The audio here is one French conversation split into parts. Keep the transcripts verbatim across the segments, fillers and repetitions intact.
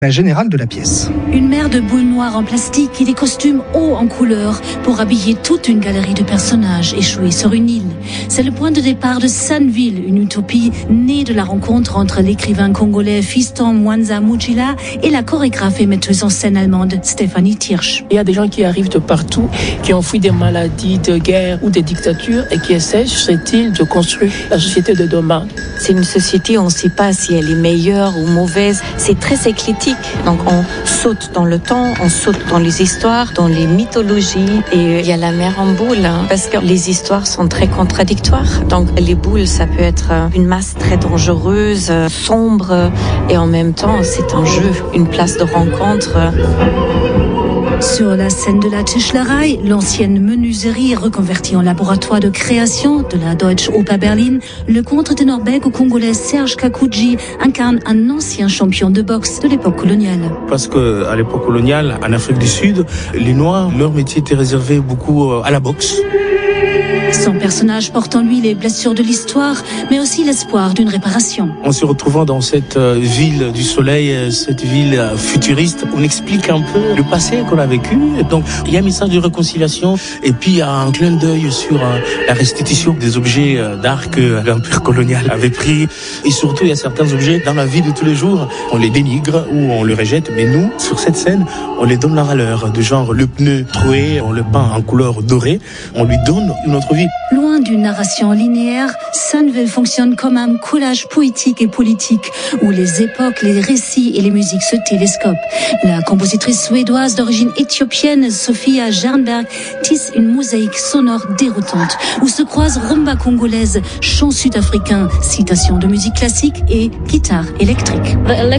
la générale de la pièce. Une mer de boules noires en plastique et des costumes hauts en couleur pour habiller toute une galerie de personnages échoués sur une île. C'est le point de départ de Sunville, une utopie née de la rencontre entre l'écrivain congolais Fiston Mwanza Mujila et la chorégraphe et metteuse en scène allemande Stefanie Tirsch. Il y a des gens qui arrivent de partout, qui ont fui des maladies, de guerre ou des dictatures et qui essaient sur cette île de construire la société de demain. C'est une société, on ne sait pas si elle est meilleure ou mauvaise. C'est très éclectique. Donc on saute dans le temps, on saute dans les histoires, dans les mythologies. Et il y a la mer en boule, hein, parce que les histoires sont très contradictoires. Donc les boules, ça peut être une masse très dangereuse, sombre, et en même temps, c'est un jeu, une place de rencontre. Sur la scène de la Tischlerei, l'ancienne menuiserie est reconvertie en laboratoire de création de la Deutsche Oper Berlin. Le contre-ténor belge-congolais Serge Kakouji incarne un ancien champion de boxe de l'époque coloniale. Parce que à l'époque coloniale, en Afrique du Sud, les Noirs, leur métier était réservé beaucoup à la boxe. Son personnage porte en lui les blessures de l'histoire, mais aussi l'espoir d'une réparation. En se retrouvant dans cette ville du soleil, cette ville futuriste, on explique un peu le passé qu'on a vécu. Donc, il y a un message de réconciliation et puis il y a un clin d'œil sur la restitution des objets d'art que l'empire colonial avait pris. Et surtout, il y a certains objets dans la vie de tous les jours, on les dénigre ou on les rejette. Mais nous, sur cette scène, on les donne la valeur. De genre, le pneu troué, on le peint en couleur dorée, on lui donne une autre vie. Loin d'une narration linéaire, Sunville fonctionne comme un collage poétique et politique où les époques, les récits et les musiques se télescopent. La compositrice suédoise d'origine éthiopienne, Sofia Jernberg, tisse une mosaïque sonore déroutante où se croisent rumba congolaise, chant sud-africain, citations de musique classique et guitare électrique. La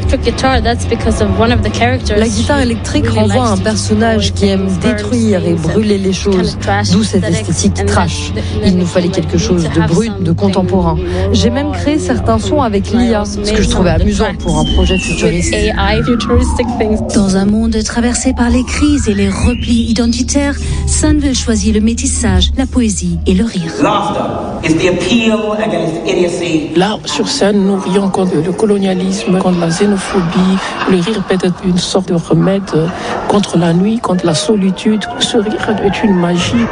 guitare électrique renvoie à un personnage qui aime détruire et brûler les choses, d'où cette esthétique trash. Il nous fallait quelque chose de brut, de contemporain. J'ai même créé certains sons avec l'I A, ce que je trouvais amusant pour un projet futuriste. Dans un monde traversé par les crises et les replis identitaires, Sunville choisit le métissage, la poésie et le rire. Là, sur scène, nous rions contre le colonialisme, contre la xénophobie. Le rire peut être une sorte de remède contre la nuit, contre la solitude. Ce rire est une magie.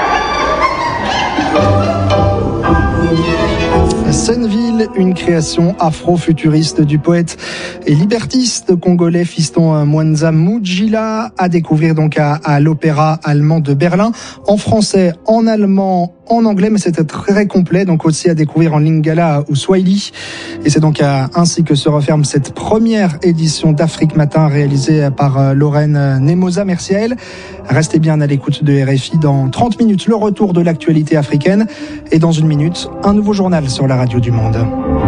Sunville, une création afro-futuriste du poète et libertiste congolais Fiston Mwanza Mujila, à découvrir donc à, à l'Opéra allemand de Berlin, en français, en allemand, en anglais, mais c'était très complet, donc aussi à découvrir en lingala ou swahili. Et c'est donc à, ainsi que se referme cette première édition d'Afrique Matin réalisée par Lorraine Nemosa. Merci à elle. Restez bien à l'écoute de R F I. Dans trente minutes, le retour de l'actualité africaine. Et dans une minute, un nouveau journal sur la radio du Monde.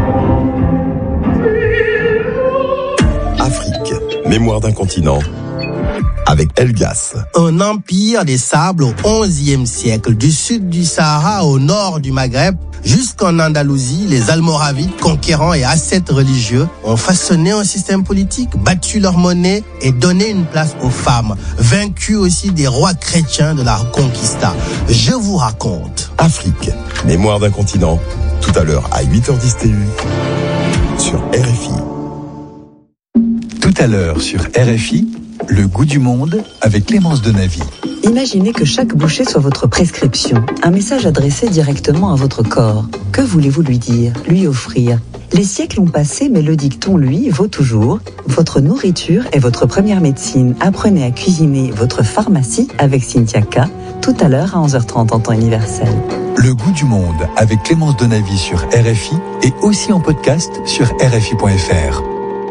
Afrique, mémoire d'un continent. Avec Elgas. Un empire des sables au onzième siècle, du sud du Sahara au nord du Maghreb, jusqu'en Andalousie, les Almoravides, conquérants et ascètes religieux, ont façonné un système politique, battu leur monnaie et donné une place aux femmes, vaincu aussi des rois chrétiens de la Reconquista. Je vous raconte. Afrique, mémoire d'un continent. Tout à l'heure à huit heures dix T U sur R F I. Tout à l'heure sur R F I, le goût du monde avec Clémence Denavy. Imaginez que chaque bouchée soit votre prescription, un message adressé directement à votre corps. Que voulez-vous lui dire, lui offrir ? Les siècles ont passé, mais le dicton, lui, vaut toujours. Votre nourriture est votre première médecine. Apprenez à cuisiner votre pharmacie avec Cynthia K, tout à l'heure à onze heures trente en temps universel. Le goût du monde avec Clémence Denavy sur R F I et aussi en podcast sur R F I point F R.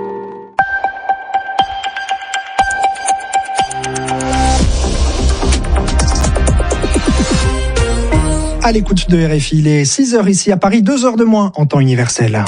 À l'écoute de R F I, il est six heures ici à Paris, deux heures de moins en temps universel.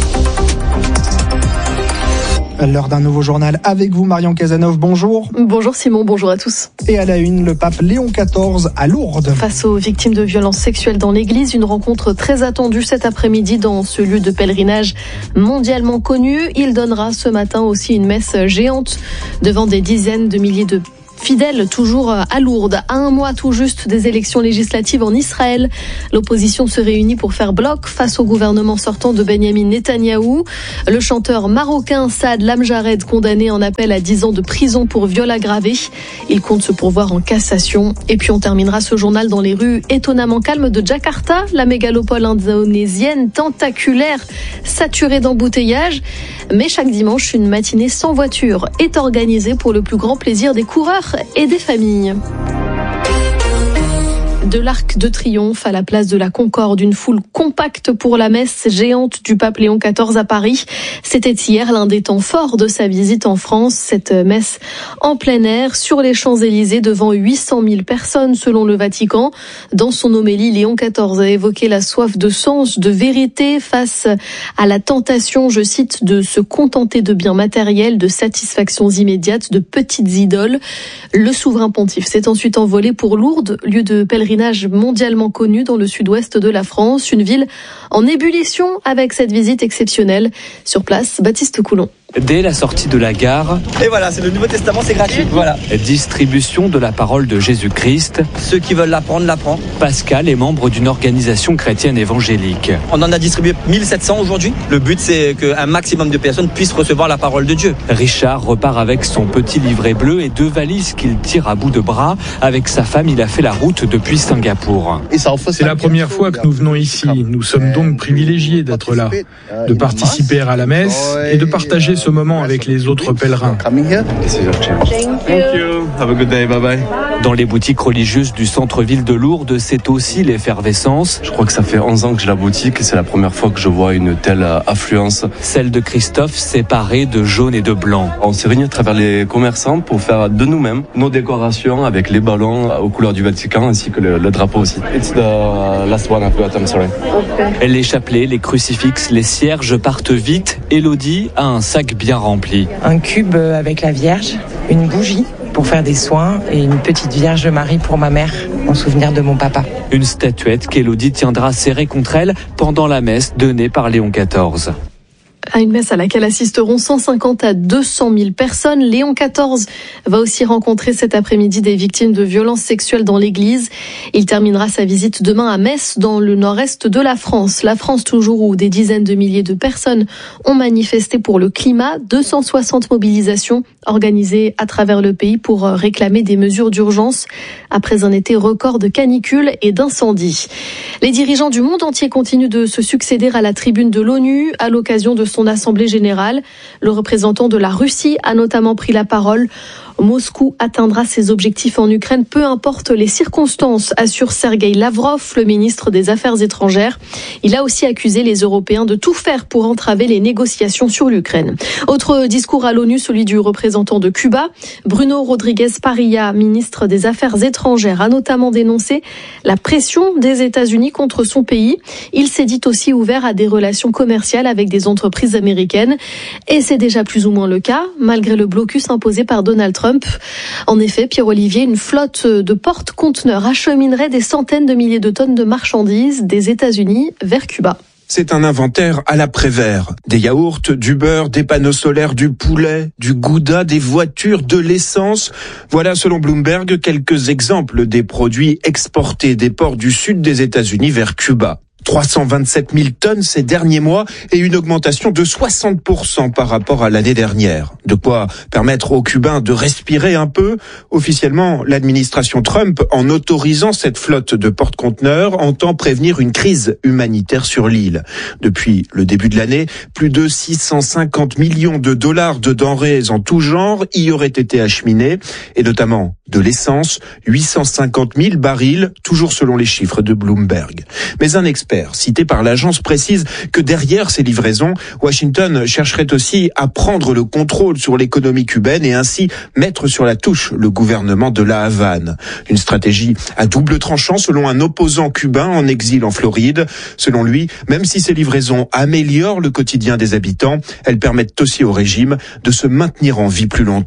L'heure d'un nouveau journal avec vous, Marion Cazeneuve, bonjour. Bonjour Simon, bonjour à tous. Et à la une, le pape Léon quatorze à Lourdes. Face aux victimes de violences sexuelles dans l'église, une rencontre très attendue cet après-midi dans ce lieu de pèlerinage mondialement connu. Il donnera ce matin aussi une messe géante devant des dizaines de milliers de fidèle toujours à Lourdes. À un mois tout juste des élections législatives en Israël, l'opposition se réunit pour faire bloc face au gouvernement sortant de Benyamin Netanyahou. Le chanteur marocain Saad Lamjared, condamné en appel à dix ans de prison pour viol aggravé. Il compte se pourvoir en cassation. Et puis on terminera ce journal dans les rues étonnamment calmes de Jakarta, la mégalopole indonésienne tentaculaire, saturée d'embouteillages. Mais chaque dimanche, une matinée sans voiture est organisée pour le plus grand plaisir des coureurs et des familles. De l'Arc de Triomphe à la place de la Concorde, une foule compacte pour la messe géante du pape Léon quatorze à Paris. C'était hier l'un des temps forts de sa visite en France, cette messe en plein air sur les Champs-Élysées devant huit cent mille personnes selon le Vatican. Dans son homélie, Léon quatorze a évoqué la soif de sens, de vérité face à la tentation, je cite, de se contenter de biens matériels, de satisfactions immédiates, de petites idoles. Le souverain pontife s'est ensuite envolé pour Lourdes, lieu de pèlerinage mondialement connu dans le sud-ouest de la France, une ville en ébullition avec cette visite exceptionnelle. Sur place, Baptiste Coulon. Dès la sortie de la gare, et voilà, c'est le Nouveau Testament, c'est gratuit. Voilà. Distribution de la parole de Jésus-Christ. Ceux qui veulent l'apprendre, l'apprennent. Pascal est membre d'une organisation chrétienne évangélique. On en a distribué mille sept cents aujourd'hui. Le but, c'est qu'un maximum de personnes puissent recevoir la parole de Dieu. Richard repart avec son petit livret bleu et deux valises qu'il tire à bout de bras. Avec sa femme, il a fait la route depuis Singapour. C'est la première fois que nous venons ici. Nous sommes donc privilégiés d'être là, de participer à la messe et de partager ce moment avec les autres pèlerins. Dans les boutiques religieuses du centre-ville de Lourdes, c'est aussi l'effervescence. Je crois que ça fait onze ans que j'ai la boutique et c'est la première fois que je vois une telle affluence. Celle de Christophe, séparée de jaune et de blanc. On s'est réunis à travers les commerçants pour faire de nous-mêmes nos décorations avec les ballons aux couleurs du Vatican ainsi que le, le drapeau aussi. It's the last one I've got, I'm sorry. Les chapelets, les crucifixes, les cierges partent vite. Élodie a un sac bien rempli. Un cube avec la Vierge, une bougie pour faire des soins et une petite Vierge Marie pour ma mère, en souvenir de mon papa. Une statuette qu'Élodie tiendra serrée contre elle pendant la messe donnée par Léon quatorze. À une messe à laquelle assisteront cent cinquante à deux cent mille personnes. Léon quatorze va aussi rencontrer cet après-midi des victimes de violences sexuelles dans l'église. Il terminera sa visite demain à Metz, dans le nord-est de la France. La France toujours, où des dizaines de milliers de personnes ont manifesté pour le climat. deux cent soixante mobilisations organisées à travers le pays pour réclamer des mesures d'urgence après un été record de canicules et d'incendies. Les dirigeants du monde entier continuent de se succéder à la tribune de l'ONU à l'occasion de son assemblée générale. Le représentant de la Russie a notamment pris la parole. Moscou atteindra ses objectifs en Ukraine, peu importe les circonstances, assure Sergueï Lavrov, le ministre des Affaires étrangères. Il a aussi accusé les Européens de tout faire pour entraver les négociations sur l'Ukraine. Autre discours à l'ONU, celui du représentant de Cuba. Bruno Rodriguez Parilla, ministre des Affaires étrangères, a notamment dénoncé la pression des États-Unis contre son pays. Il s'est dit aussi ouvert à des relations commerciales avec des entreprises américaines. Et c'est déjà plus ou moins le cas, malgré le blocus imposé par Donald Trump. En effet, Pierre-Olivier, une flotte de porte-conteneurs acheminerait des centaines de milliers de tonnes de marchandises des États-Unis vers Cuba. C'est un inventaire à la Prévert. Des yaourts, du beurre, des panneaux solaires, du poulet, du gouda, des voitures, de l'essence. Voilà, selon Bloomberg, quelques exemples des produits exportés des ports du sud des États-Unis vers Cuba. trois cent vingt-sept mille tonnes ces derniers mois et une augmentation de soixante pour cent par rapport à l'année dernière. De quoi permettre aux Cubains de respirer un peu. Officiellement, l'administration Trump, en autorisant cette flotte de porte-conteneurs, entend prévenir une crise humanitaire sur l'île. Depuis le début de l'année, plus de six cent cinquante millions de dollars de denrées en tout genre y auraient été acheminés, et notamment de l'essence, huit cent cinquante mille barils, toujours selon les chiffres de Bloomberg. Mais un expert cité par l'agence précise que derrière ces livraisons, Washington chercherait aussi à prendre le contrôle sur l'économie cubaine et ainsi mettre sur la touche le gouvernement de la Havane. Une stratégie à double tranchant selon un opposant cubain en exil en Floride. Selon lui, même si ces livraisons améliorent le quotidien des habitants, elles permettent aussi au régime de se maintenir en vie plus longtemps.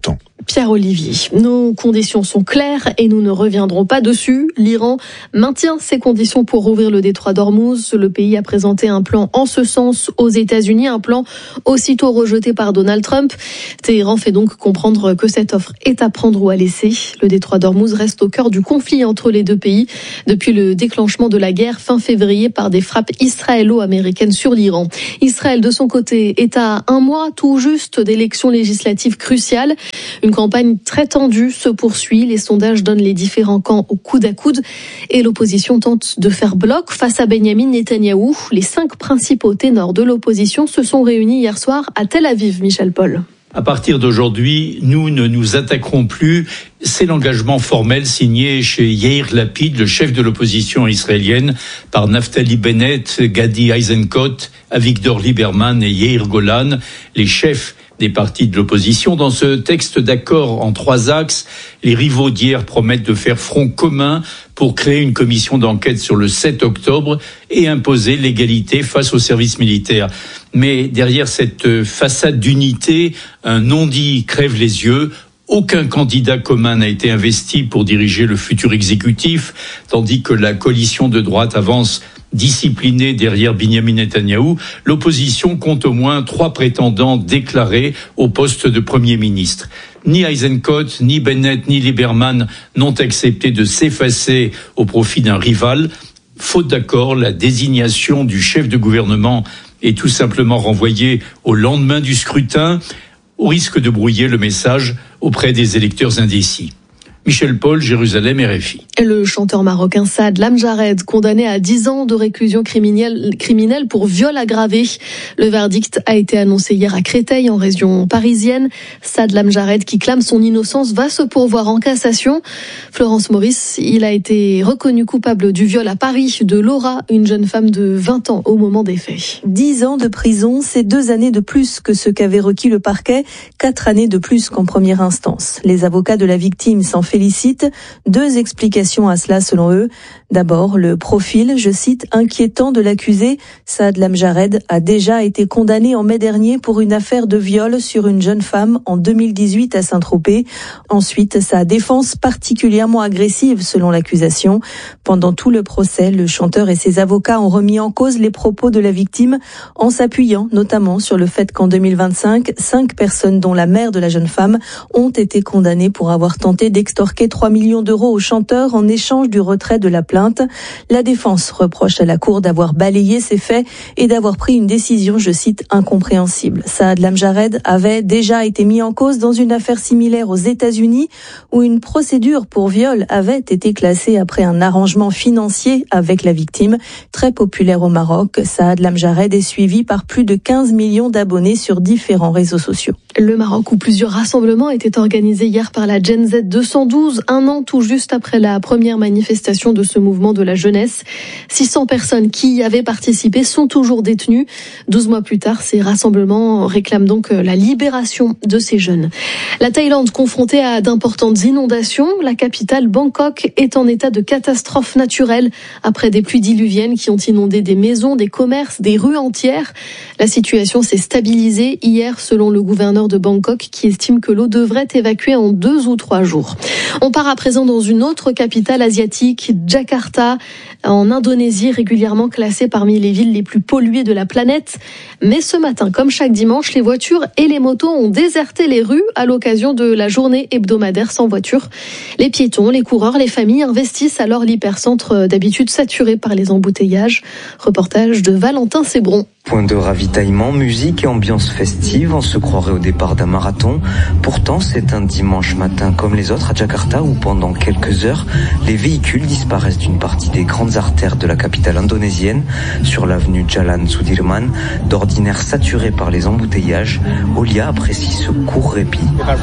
Pierre Olivier. Nos conditions sont claires et nous ne reviendrons pas dessus. L'Iran maintient ses conditions pour rouvrir le détroit d'Ormuz. Le pays a présenté un plan en ce sens aux États-Unis, un plan aussitôt rejeté par Donald Trump. Téhéran fait donc comprendre que cette offre est à prendre ou à laisser. Le détroit d'Ormuz reste au cœur du conflit entre les deux pays depuis le déclenchement de la guerre fin février par des frappes israélo-américaines sur l'Iran. Israël, de son côté, est à un mois tout juste d'élections législatives cruciales. Une campagne très tendue se poursuit. Les sondages donnent les différents camps au coude à coude et l'opposition tente de faire bloc face à Benyamin Netanyahou. Les cinq principaux ténors de l'opposition se sont réunis hier soir à Tel Aviv, Michel Paul. À partir d'aujourd'hui, nous ne nous attaquerons plus. C'est l'engagement formel signé chez Yair Lapid, le chef de l'opposition israélienne, par Naftali Bennett, Gadi Eisenkot, Avigdor Lieberman et Yair Golan, les chefs des partis de l'opposition. Dans ce texte d'accord en trois axes, les rivaux d'hier promettent de faire front commun pour créer une commission d'enquête sur le sept octobre et imposer l'égalité face au service militaire. Mais derrière cette façade d'unité, un non-dit crève les yeux. Aucun candidat commun n'a été investi pour diriger le futur exécutif, tandis que la coalition de droite avance disciplinée derrière Binyamin Netanyahou. L'opposition compte au moins trois prétendants déclarés au poste de Premier ministre. Ni Eisenkot, ni Bennett, ni Lieberman n'ont accepté de s'effacer au profit d'un rival. Faute d'accord, la désignation du chef de gouvernement est tout simplement renvoyée au lendemain du scrutin, au risque de brouiller le message auprès des électeurs indécis. Michel Paul, Jérusalem, R F I. Le chanteur marocain Saad Lamjared, condamné à dix ans de réclusion criminelle, criminelle pour viol aggravé. Le verdict a été annoncé hier à Créteil, en région parisienne. Saad Lamjared, qui clame son innocence, va se pourvoir en cassation. Florence Maurice, il a été reconnu coupable du viol à Paris de Laura, une jeune femme de vingt ans au moment des faits. dix ans de prison, c'est deux années de plus que ce qu'avait requis le parquet, quatre années de plus qu'en première instance. Les avocats de la victime s'en félicitent. Deux explications à cela selon eux. D'abord, le profil, je cite, inquiétant de l'accusé. Saad Lamjared a déjà été condamné en mai dernier pour une affaire de viol sur une jeune femme en deux mille dix-huit à Saint-Tropez. Ensuite, sa défense particulièrement agressive selon l'accusation. Pendant tout le procès, le chanteur et ses avocats ont remis en cause les propos de la victime en s'appuyant notamment sur le fait qu'en deux mille vingt-cinq, cinq personnes dont la mère de la jeune femme ont été condamnées pour avoir tenté d'extorquer trois millions d'euros au chanteur en échange du retrait de la plainte. La défense reproche à la Cour d'avoir balayé ces faits et d'avoir pris une décision, je cite, incompréhensible. Saad Lamjared avait déjà été mis en cause dans une affaire similaire aux États-Unis où une procédure pour viol avait été classée après un arrangement financier avec la victime. Très populaire au Maroc, Saad Lamjared est suivi par plus de quinze millions d'abonnés sur différents réseaux sociaux. Le Maroc, où plusieurs rassemblements étaient organisés hier par la Gen Z deux cent douze, un an tout juste après la première manifestation de ce mouvement de la jeunesse. six cents personnes qui y avaient participé sont toujours détenues. douze mois plus tard, ces rassemblements réclament donc la libération de ces jeunes. La Thaïlande, confrontée à d'importantes inondations, la capitale Bangkok est en état de catastrophe naturelle après des pluies diluviennes qui ont inondé des maisons, des commerces, des rues entières. La situation s'est stabilisée hier selon le gouverneur de Bangkok qui estime que l'eau devrait évacuer en deux ou trois jours. On part à présent dans une autre capitale asiatique, Jakarta, en Indonésie, régulièrement classée parmi les villes les plus polluées de la planète. Mais ce matin, comme chaque dimanche, les voitures et les motos ont déserté les rues à l'occasion de la journée hebdomadaire sans voiture. Les piétons, les coureurs, les familles investissent alors l'hypercentre d'habitude saturé par les embouteillages. Reportage de Valentin Sébron. Point de ravitaillement, musique et ambiance festive, on se croirait au départ d'un marathon. Pourtant, c'est un dimanche matin comme les autres à Jakarta où pendant quelques heures, les véhicules disparaissent d'une partie des grandes artères de la capitale indonésienne. Sur l'avenue Jalan Sudirman, d'ordinaire saturée par les embouteillages, Olia apprécie ce court répit.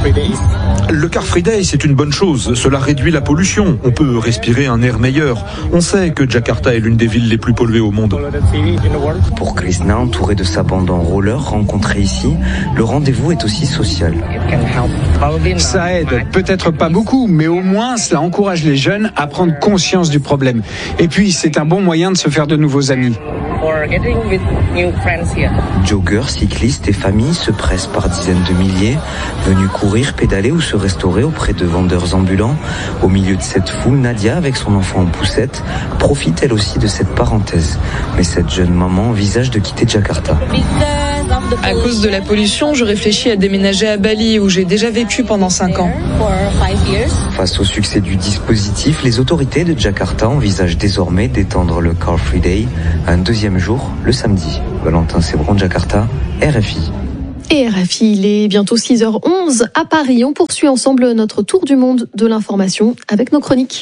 Le Car Free Day, c'est une bonne chose. Cela réduit la pollution. On peut respirer un air meilleur. On sait que Jakarta est l'une des villes les plus polluées au monde. Pour Krishna, entouré de sa bande en roller rencontrée ici, le rendez-vous est aussi social. Ça aide, peut-être pas beaucoup, mais au moins cela encourage les jeunes à prendre conscience du problème. Et puis c'est un bon moyen de se faire de nouveaux amis. Joggeurs, cyclistes et familles se pressent par dizaines de milliers, venus courir, pédaler ou se restaurer auprès de vendeurs ambulants. Au milieu de cette foule, Nadia, avec son enfant en poussette, profite elle aussi de cette parenthèse. Mais cette jeune maman envisage de quitter Jakarta. À cause de la pollution, je réfléchis à déménager à Bali, où j'ai déjà vécu pendant cinq ans. Face au succès du dispositif, les autorités de Jakarta envisagent désormais d'étendre le Car Free Day à un deuxième jour, le samedi. Valentin Sebron, Jakarta, R F I. Et R F I, il est bientôt six heures onze à Paris. On poursuit ensemble notre tour du monde de l'information avec nos chroniques.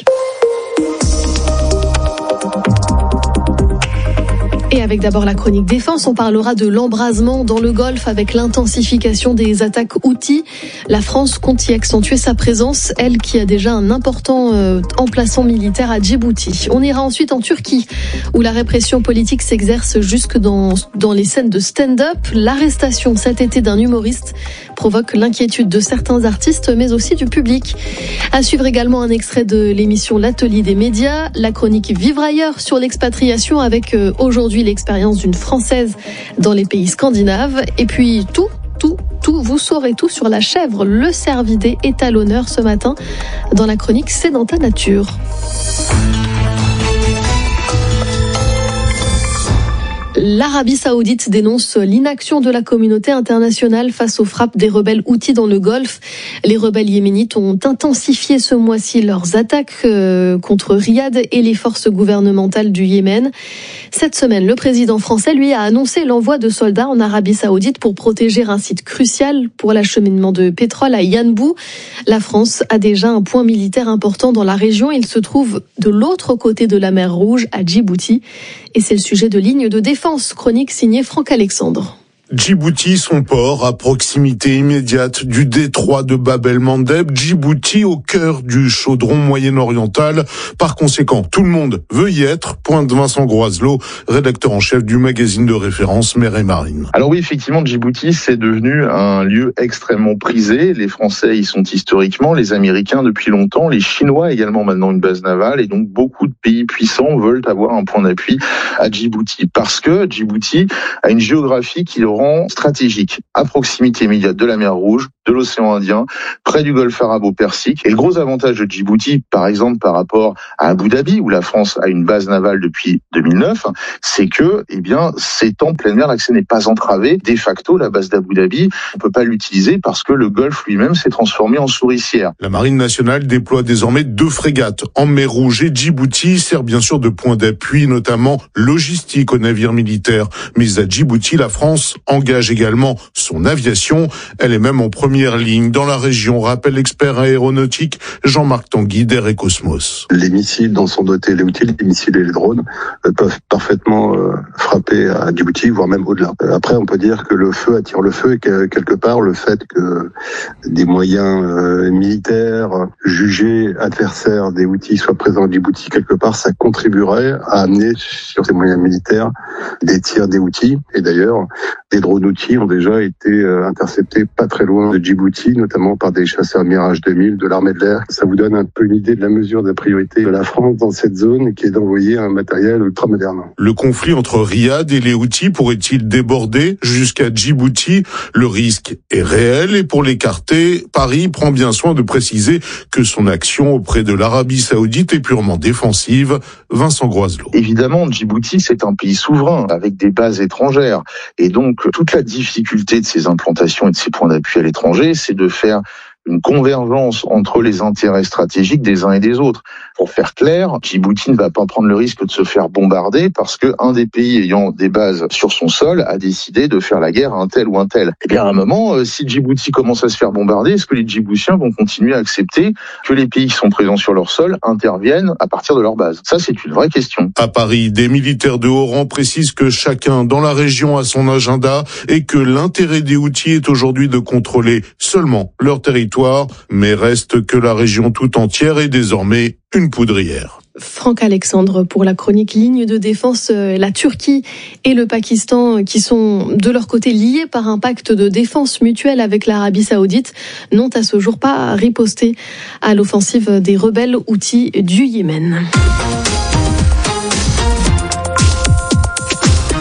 Et avec d'abord la chronique défense, on parlera de l'embrasement dans le Golfe avec l'intensification des attaques Houthis. La France compte y accentuer sa présence, elle qui a déjà un important euh, emplacement militaire à Djibouti. On ira ensuite en Turquie, où la répression politique s'exerce jusque dans, dans les scènes de stand-up. L'arrestation cet été d'un humoriste provoque l'inquiétude de certains artistes, mais aussi du public. À suivre également un extrait de l'émission L'Atelier des médias, la chronique Vivre ailleurs sur l'expatriation avec euh, aujourd'hui l'expérience d'une Française dans les pays scandinaves. Et puis tout, tout, tout, vous saurez tout sur la chèvre. Le cervidé est à l'honneur ce matin dans la chronique C'est dans ta nature. L'Arabie Saoudite dénonce l'inaction de la communauté internationale face aux frappes des rebelles Houthis dans le Golfe. Les rebelles yéménites ont intensifié ce mois-ci leurs attaques contre Riyad et les forces gouvernementales du Yémen. Cette semaine, le président français, lui, a annoncé l'envoi de soldats en Arabie Saoudite pour protéger un site crucial pour l'acheminement de pétrole à Yanbu. La France a déjà un point militaire important dans la région. Il se trouve de l'autre côté de la mer Rouge, à Djibouti. Et c'est le sujet de Ligne de défense, chronique signée Franck Alexandre. Djibouti, son port, à proximité immédiate du détroit de Bab el-Mandeb. Djibouti, au cœur du chaudron moyen-oriental. Par conséquent, tout le monde veut y être. Pointe Vincent Groiselot, rédacteur en chef du magazine de référence Mer et Marine. Alors oui, effectivement, Djibouti, c'est devenu un lieu extrêmement prisé. Les Français y sont historiquement, les Américains depuis longtemps, les Chinois également maintenant une base navale. Et donc, beaucoup de pays puissants veulent avoir un point d'appui à Djibouti. Parce que Djibouti a une géographie qui le rang stratégique, à proximité immédiate de la mer Rouge, de l'océan Indien, près du golfe arabo-persique. Et le gros avantage de Djibouti, par exemple, par rapport à Abu Dhabi, où la France a une base navale depuis deux mille neuf, c'est que, eh bien, c'est en pleine mer, l'accès n'est pas entravé. De facto, la base d'Abu Dhabi, on peut pas l'utiliser parce que le golfe lui-même s'est transformé en souricière. La Marine nationale déploie désormais deux frégates en mer Rouge et Djibouti sert bien sûr de point d'appui, notamment logistique aux navires militaires. Mais à Djibouti, la France engage également son aviation. Elle est même en première ligne dans la région, rappelle l'expert aéronautique Jean-Marc Tanguy d'Air et Cosmos. Les missiles dont sont dotés les outils, les missiles et les drones euh, peuvent parfaitement euh, frapper à Djibouti, voire même au-delà. Après, on peut dire que le feu attire le feu et que quelque part, le fait que des moyens euh, militaires jugés adversaires des outils soient présents à Djibouti, quelque part, ça contribuerait à amener sur ces moyens militaires des tirs des outils. Et d'ailleurs, des drones outils ont déjà été euh, interceptés pas très loin de Djibouti, notamment par des chasseurs Mirage deux mille de l'armée de l'air. Ça vous donne un peu une idée de la mesure de la priorité de la France dans cette zone, qui est d'envoyer un matériel ultra moderne. Le conflit entre Riyad et les Houthis pourrait-il déborder jusqu'à Djibouti? Le risque est réel et pour l'écarter, Paris prend bien soin de préciser que son action auprès de l'Arabie Saoudite est purement défensive. Vincent Groiselot. Évidemment, Djibouti, c'est un pays souverain avec des bases étrangères. Et donc, toute la difficulté de ces implantations et de ces points d'appui à l'étranger, c'est de faire une convergence entre les intérêts stratégiques des uns et des autres. Pour faire clair, Djibouti ne va pas prendre le risque de se faire bombarder parce que un des pays ayant des bases sur son sol a décidé de faire la guerre à un tel ou un tel. Eh bien, à un moment, si Djibouti commence à se faire bombarder, est-ce que les Djiboutiens vont continuer à accepter que les pays qui sont présents sur leur sol interviennent à partir de leur base? Ça, c'est une vraie question. À Paris, des militaires de haut rang précisent que chacun dans la région a son agenda et que l'intérêt des Houthis est aujourd'hui de contrôler seulement leur territoire, mais reste que la région tout entière est désormais une poudrière. Franck Alexandre pour la chronique Ligne de défense. La Turquie et le Pakistan, qui sont de leur côté liés par un pacte de défense mutuelle avec l'Arabie Saoudite, n'ont à ce jour pas riposté à l'offensive des rebelles Houthis du Yémen.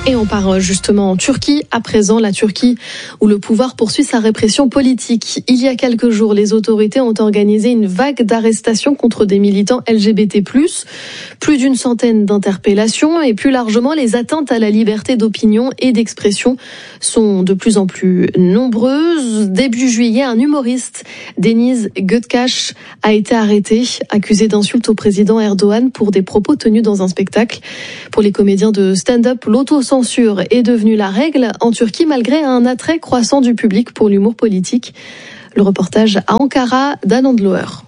Et on part justement en Turquie, à présent la Turquie où le pouvoir poursuit sa répression politique. Il y a quelques jours, les autorités ont organisé une vague d'arrestations contre des militants L G B T plus, plus d'une centaine d'interpellations et plus largement les atteintes à la liberté d'opinion et d'expression sont de plus en plus nombreuses. Début juillet, un humoriste, Deniz Göktaş, a été arrêté, accusé d'insulte au président Erdogan pour des propos tenus dans un spectacle. Pour les comédiens de stand-up, l'autocensure est devenue la règle en Turquie malgré un attrait croissant du public pour l'humour politique. Le reportage à Ankara d'Anand Loer.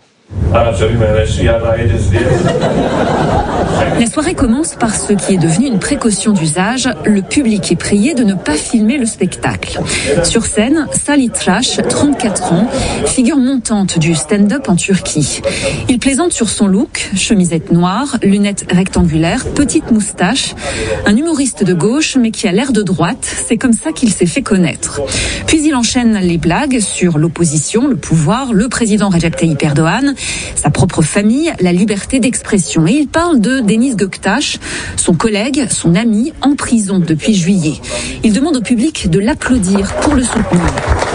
La soirée commence par ce qui est devenu une précaution d'usage. Le public est prié de ne pas filmer le spectacle. Sur scène, Salih Trash, trente-quatre ans, figure montante du stand-up en Turquie. Il plaisante sur son look, chemisette noire, lunettes rectangulaires, petite moustache. Un humoriste de gauche, mais qui a l'air de droite. C'est comme ça qu'il s'est fait connaître. Puis il enchaîne les blagues sur l'opposition, le pouvoir, le président Recep Tayyip Erdogan, sa propre famille, la liberté d'expression. Et il parle de Deniz Göktaş, son collègue, son ami, en prison depuis juillet. Il demande au public de l'applaudir pour le soutenir.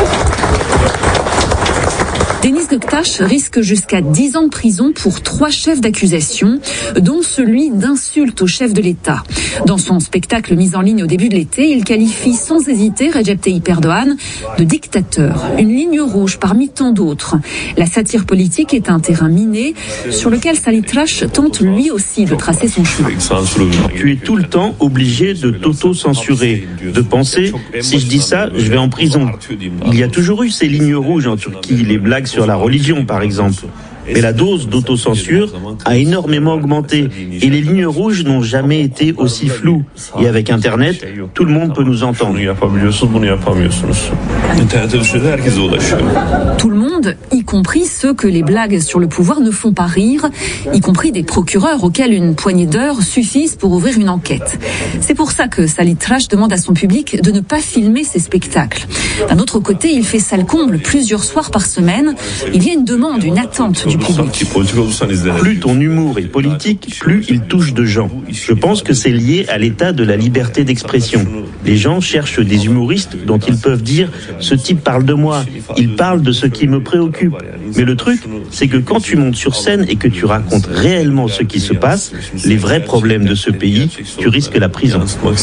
Deniz Göktaş risque jusqu'à dix ans de prison pour trois chefs d'accusation, dont celui d'insulte au chef de l'État. Dans son spectacle mis en ligne au début de l'été, il qualifie sans hésiter Recep Tayyip Erdogan de dictateur, une ligne rouge parmi tant d'autres. La satire politique est un terrain miné sur lequel Salih Trash tente lui aussi de tracer son chemin. Tu es tout le temps obligé de t'auto-censurer, de penser, si je dis ça, je vais en prison. Il y a toujours eu ces lignes rouges en Turquie, les blagues sur la religion par exemple. Mais la dose d'autocensure a énormément augmenté et les lignes rouges n'ont jamais été aussi floues. Et avec Internet, tout le monde peut nous entendre. Tout le monde, y compris ceux que les blagues sur le pouvoir ne font pas rire, y compris des procureurs auxquels une poignée d'heures suffisent pour ouvrir une enquête. C'est pour ça que Salih Trash demande à son public de ne pas filmer ses spectacles. D'un autre côté, il fait salle comble plusieurs soirs par semaine. Il y a une demande, une attente du public. Plus ton humour est politique, plus il touche de gens. Je pense que c'est lié à l'état de la liberté d'expression. Les gens cherchent des humoristes dont ils peuvent dire « ce type parle de moi, il parle de ce qui me préoccupe ». Mais le truc, c'est que quand tu montes sur scène et que tu racontes réellement ce qui se passe, les vrais problèmes de ce pays, tu risques la prison.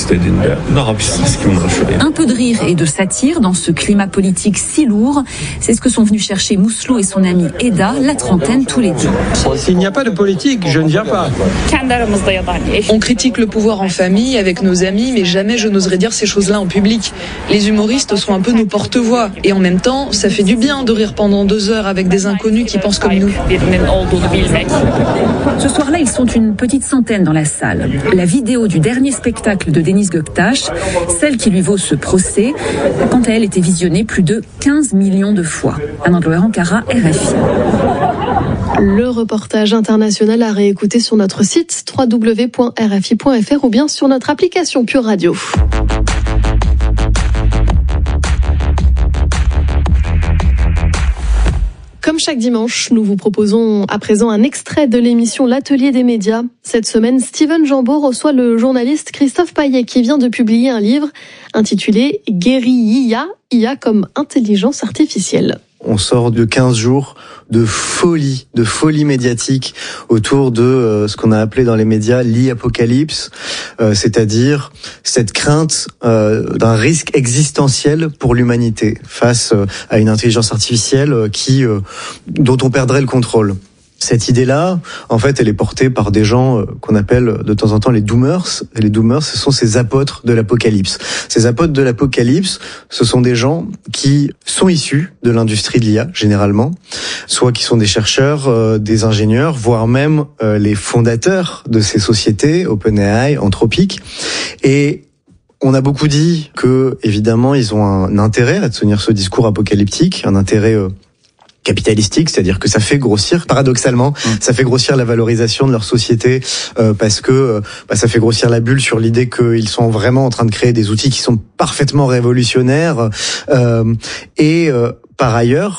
Un peu de rire et de satire dans ce climat politique si lourd, c'est ce que sont venus chercher Mouslo et son ami Eda, la trentaine tous les deux. S'il n'y a pas de politique, je ne viens pas. On critique le pouvoir en famille, avec nos amis, mais jamais je n'oserais dire ces choses-là en public. Les humoristes sont un peu nos porte-voix. Et en même temps, ça fait du bien de rire pendant deux heures avec des inconnus qui pensent comme nous. Ce soir-là, ils sont une petite centaine dans la salle. La vidéo du dernier spectacle de Deniz Göktaş, celle qui lui vaut ce procès, quant à elle, était visionnée plus de quinze millions de fois. Anand Loer, Ankara, R F I. Le reportage international à réécouter sur notre site w w w point r f i point f r ou bien sur notre application Pure Radio. Comme chaque dimanche, nous vous proposons à présent un extrait de l'émission L'Atelier des médias. Cette semaine, Steven Jambeau reçoit le journaliste Christophe Payet qui vient de publier un livre intitulé « Guérilla, I A comme intelligence artificielle ». On sort de quinze jours de folie, de folie médiatique autour de euh, ce qu'on a appelé dans les médias l'e-apocalypse, euh, c'est-à-dire cette crainte euh, d'un risque existentiel pour l'humanité face euh, à une intelligence artificielle euh, qui euh, dont on perdrait le contrôle. Cette idée-là, en fait, elle est portée par des gens euh, qu'on appelle de temps en temps les doomers. Et les doomers, ce sont ces apôtres de l'apocalypse. Ces apôtres de l'apocalypse, ce sont des gens qui sont issus de l'industrie de l'I A, généralement, soit qui sont des chercheurs, euh, des ingénieurs, voire même euh, les fondateurs de ces sociétés, OpenAI, Anthropic. Et on a beaucoup dit que, évidemment, ils ont un intérêt à tenir ce discours apocalyptique, un intérêt euh, capitalistique, c'est-à-dire que ça fait grossir, paradoxalement, mmh. ça fait grossir la valorisation de leur société euh, parce que euh, bah, ça fait grossir la bulle sur l'idée qu'ils sont vraiment en train de créer des outils qui sont parfaitement révolutionnaires euh, et euh, par ailleurs,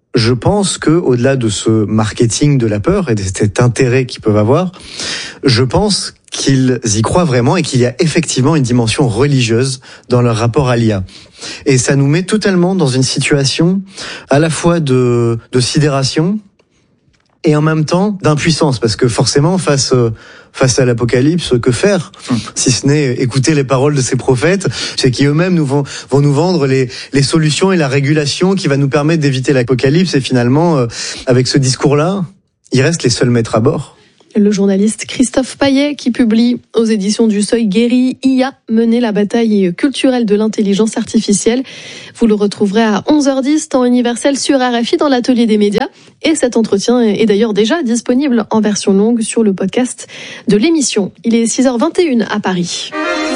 je pense que au-delà de ce marketing de la peur et de cet intérêt qu'ils peuvent avoir, je pense qu'ils y croient vraiment et qu'il y a effectivement une dimension religieuse dans leur rapport à l'I A. Et ça nous met totalement dans une situation à la fois de, de sidération et en même temps d'impuissance, parce que forcément face face à l'apocalypse, que faire si ce n'est écouter les paroles de ces prophètes, c'est qui eux-mêmes nous vont vont nous vendre les les solutions et la régulation qui va nous permettre d'éviter l'apocalypse, et finalement euh, avec ce discours-là, ils restent les seuls maîtres à bord. Le journaliste Christophe Paillet, qui publie aux éditions du Seuil Guéri, I A, mener la bataille culturelle de l'intelligence artificielle. Vous le retrouverez à onze heures dix, temps universel sur R F I dans l'atelier des médias. Et cet entretien est d'ailleurs déjà disponible en version longue sur le podcast de l'émission. Il est six heures vingt et une à Paris.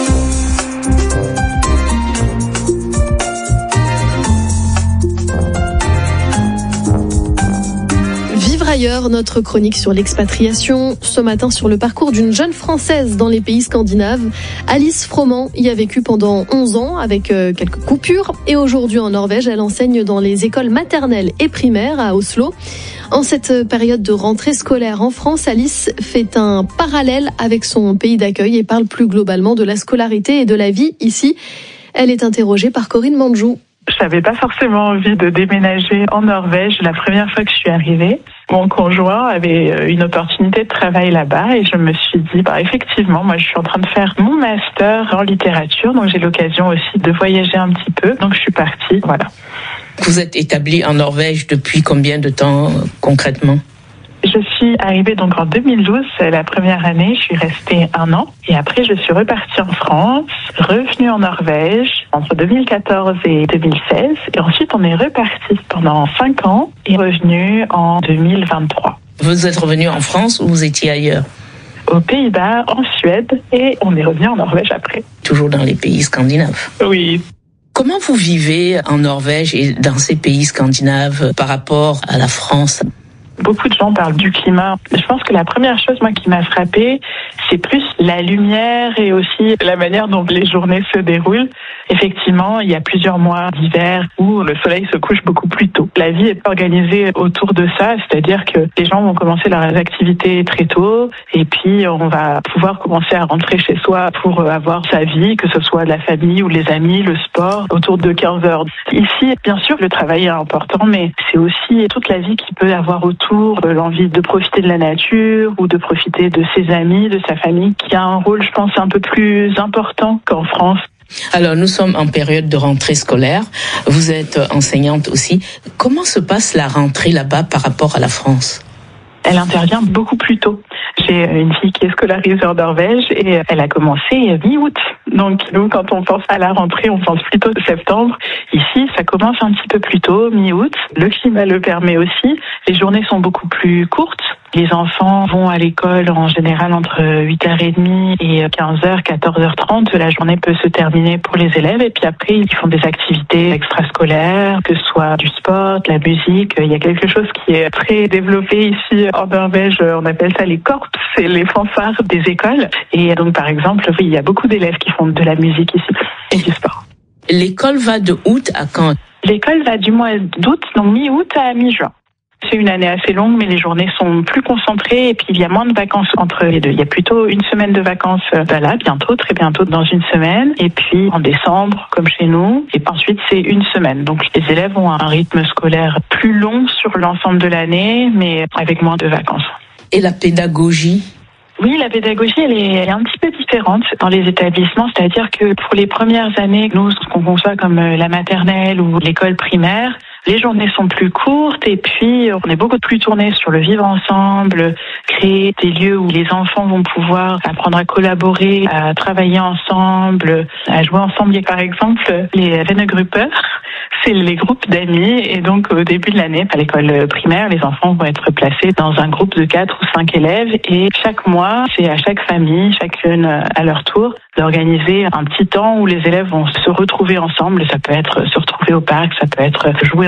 Ailleurs, notre chronique sur l'expatriation, ce matin sur le parcours d'une jeune Française dans les pays scandinaves. Alice Froment y a vécu pendant onze ans avec euh, quelques coupures, et aujourd'hui en Norvège, elle enseigne dans les écoles maternelles et primaires à Oslo. En cette période de rentrée scolaire en France, Alice fait un parallèle avec son pays d'accueil et parle plus globalement de la scolarité et de la vie ici. Elle est interrogée par Corinne Manjou. Je n'avais pas forcément envie de déménager en Norvège la première fois que je suis arrivée. Mon conjoint avait une opportunité de travail là-bas et je me suis dit, bah, effectivement, moi je suis en train de faire mon master en littérature, donc j'ai l'occasion aussi de voyager un petit peu. Donc je suis partie, voilà. Vous êtes établie en Norvège depuis combien de temps concrètement ? Je suis arrivée donc en deux mille douze, la première année, je suis restée un an. Et après, je suis repartie en France, revenue en Norvège entre deux mille quatorze et deux mille seize. Et ensuite, on est reparti pendant cinq ans et revenu en deux mille vingt-trois. Vous êtes revenu en France ou vous étiez ailleurs ? Aux Pays-Bas, en Suède, et on est revenu en Norvège après. Toujours dans les pays scandinaves ? Oui. Comment vous vivez en Norvège et dans ces pays scandinaves par rapport à la France ? Beaucoup de gens parlent du climat. Je pense que la première chose, moi, qui m'a frappée, c'est plus la lumière et aussi la manière dont les journées se déroulent. Effectivement, il y a plusieurs mois d'hiver où le soleil se couche beaucoup plus tôt. La vie est organisée autour de ça, c'est-à-dire que les gens vont commencer leurs activités très tôt et puis on va pouvoir commencer à rentrer chez soi pour avoir sa vie, que ce soit la famille ou les amis, le sport, autour de quinze heures. Ici, bien sûr, le travail est important, mais c'est aussi toute la vie qu'il peut avoir autour, l'envie de profiter de la nature ou de profiter de ses amis, de sa famille, qui a un rôle, je pense, un peu plus important qu'en France. Alors, nous sommes en période de rentrée scolaire. Vous êtes enseignante aussi. Comment se passe la rentrée là-bas par rapport à la France ? Elle intervient beaucoup plus tôt. J'ai une fille qui est scolarisée en Norvège et elle a commencé mi-août. Donc nous, quand on pense à la rentrée, on pense plutôt septembre. Ici, ça commence un petit peu plus tôt, mi-août. Le climat le permet aussi. Les journées sont beaucoup plus courtes. Les enfants vont à l'école en général entre huit heures trente et quinze heures, quatorze heures trente. La journée peut se terminer pour les élèves et puis après, ils font des activités extrascolaires, que ce soit du sport, de la musique. Il y a quelque chose qui est très développé ici en Norvège. On appelle ça les corps, c'est les fanfares des écoles. Et donc, par exemple, oui, il y a beaucoup d'élèves qui font de la musique ici et du sport. L'école va de août à quand ? L'école va du mois d'août, donc mi-août à mi-juin. C'est une année assez longue, mais les journées sont plus concentrées et puis il y a moins de vacances entre les deux. Il y a plutôt une semaine de vacances ben là, bientôt, très bientôt, dans une semaine. Et puis en décembre, comme chez nous. Et ensuite, c'est une semaine. Donc les élèves ont un rythme scolaire plus long sur l'ensemble de l'année, mais avec moins de vacances. Et la pédagogie ? Oui, la pédagogie, elle est, elle est un petit peu différente dans les établissements. C'est-à-dire que pour les premières années, nous, ce qu'on conçoit comme la maternelle ou l'école primaire, les journées sont plus courtes et puis on est beaucoup plus tourné sur le vivre ensemble, créer des lieux où les enfants vont pouvoir apprendre à collaborer, à travailler ensemble, à jouer ensemble. Il y a par exemple les Vennegrupper, c'est les groupes d'amis et donc au début de l'année, à l'école primaire, les enfants vont être placés dans un groupe de quatre ou cinq élèves et chaque mois, c'est à chaque famille, chacune à leur tour, d'organiser un petit temps où les élèves vont se retrouver ensemble. Ça peut être se retrouver au parc, ça peut être jouer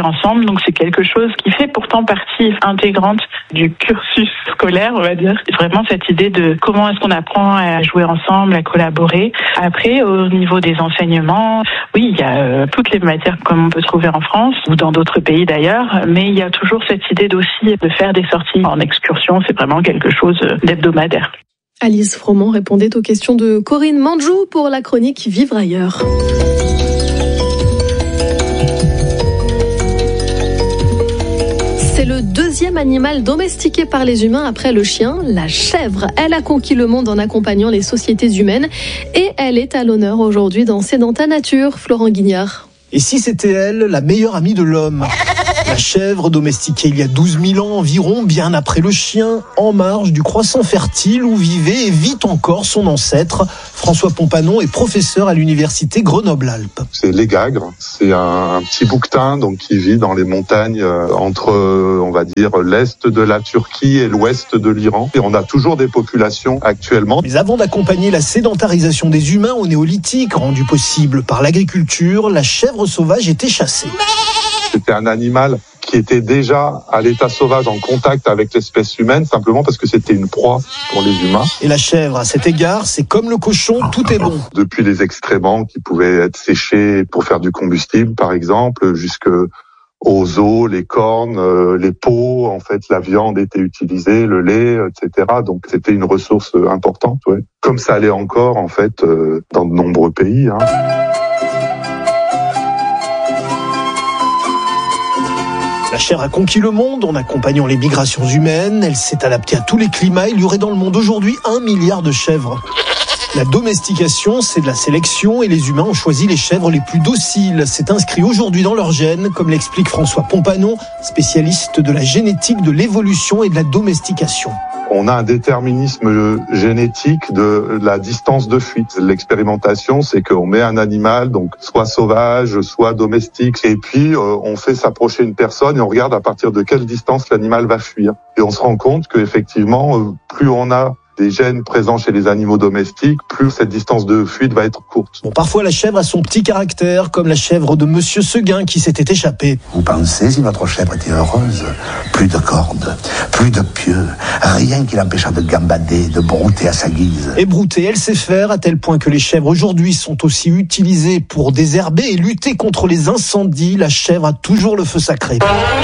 ensemble. Donc c'est quelque chose qui fait pourtant partie intégrante du cursus scolaire, on va dire. Vraiment cette idée de comment est-ce qu'on apprend à jouer ensemble, à collaborer. Après, au niveau des enseignements, oui, il y a euh, toutes les matières comme on peut trouver en France ou dans d'autres pays d'ailleurs, mais il y a toujours cette idée aussi de faire des sorties en excursion. C'est vraiment quelque chose d'hebdomadaire. Alice Froment répondait aux questions de Corinne Manjou pour la chronique Vivre ailleurs. C'est le deuxième animal domestiqué par les humains après le chien, la chèvre. Elle a conquis le monde en accompagnant les sociétés humaines et elle est à l'honneur aujourd'hui dans C'est dans ta nature, Florent Guignard. Et si c'était elle, la meilleure amie de l'homme ? La chèvre, domestiquée il y a douze mille ans environ, bien après le chien, en marge du croissant fertile où vivait et vit encore son ancêtre. François Pompanon est professeur à l'université Grenoble-Alpes. C'est l'égagre, c'est un, un petit bouquetin donc, qui vit dans les montagnes euh, entre, euh, on va dire, l'est de la Turquie et l'ouest de l'Iran. Et on a toujours des populations actuellement. Mais avant d'accompagner la sédentarisation des humains au néolithique, rendue possible par l'agriculture, la chèvre sauvage était chassée. C'était un animal qui était déjà à l'état sauvage en contact avec l'espèce humaine, simplement parce que c'était une proie pour les humains. Et la chèvre, à cet égard, c'est comme le cochon, tout est bon. Depuis les excréments qui pouvaient être séchés pour faire du combustible, par exemple, jusque aux os, les cornes, euh, les peaux, en fait, la viande était utilisée, le lait, et cetera. Donc, c'était une ressource importante, ouais. Comme ça allait encore, en fait, euh, dans de nombreux pays, hein. La chèvre a conquis le monde en accompagnant les migrations humaines. Elle s'est adaptée à tous les climats. Il y aurait dans le monde aujourd'hui un milliard de chèvres. La domestication, c'est de la sélection et les humains ont choisi les chèvres les plus dociles. C'est inscrit aujourd'hui dans leur gène, comme l'explique François Pompanon, spécialiste de la génétique, de l'évolution et de la domestication. On a un déterminisme génétique de la distance de fuite. L'expérimentation, c'est qu'on met un animal, donc soit sauvage, soit domestique, et puis euh, on fait s'approcher une personne et on regarde à partir de quelle distance l'animal va fuir. Et on se rend compte qu'effectivement, euh, plus on a des gènes présents chez les animaux domestiques, plus cette distance de fuite va être courte. Bon, parfois la chèvre a son petit caractère, comme la chèvre de Monsieur Seguin qui s'était échappé. Vous pensez si votre chèvre était heureuse? Plus de cordes, plus de pieux, rien qui l'empêcha de gambader, de brouter à sa guise. Et brouter, elle sait faire, à tel point que les chèvres aujourd'hui sont aussi utilisées pour désherber et lutter contre les incendies. La chèvre a toujours le feu sacré.